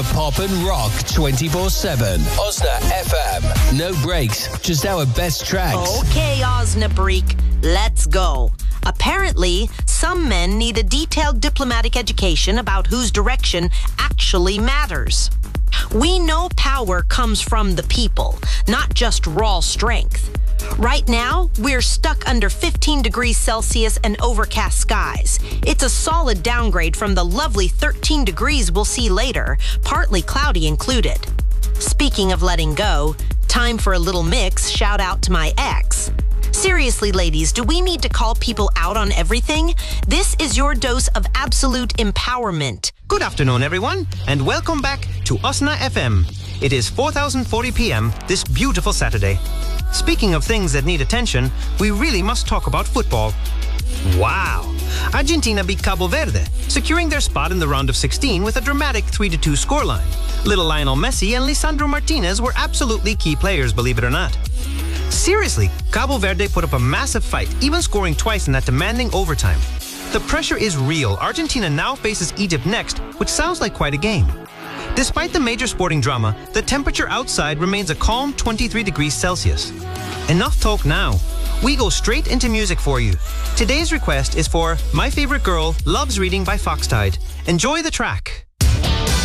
Pop and rock 24/7. Osna FM. No breaks, just our best tracks. Okay, Osnabrück, let's go. Apparently, some men need a detailed diplomatic education about whose direction actually matters. We know power comes from the people, not just raw strength. Right now, we're stuck under 15 degrees Celsius and overcast skies. It's a solid downgrade from the lovely 13 degrees we'll see later, partly cloudy included. Speaking of letting go, time for a little mix shout out to my ex. Seriously, ladies, do we need to call people out on everything? This is your dose of absolute empowerment. Good afternoon, everyone, and welcome back to Osna FM. It is 4040 p.m. this beautiful Saturday. Speaking of things that need attention, we really must talk about football. Wow! Argentina beat Cabo Verde, securing their spot in the round of 16 with a dramatic 3-2 scoreline. Little Lionel Messi and Lisandro Martinez were absolutely key players, believe it or not. Seriously, Cabo Verde put up a massive fight, even scoring twice in that demanding overtime. The pressure is real. Argentina now faces Egypt next, which sounds like quite a game. Despite the major sporting drama, the temperature outside remains a calm 23 degrees Celsius. Enough talk now. We go straight into music for you. Today's request is for My Favorite Girl Loves Reading by Foxtide. Enjoy the track.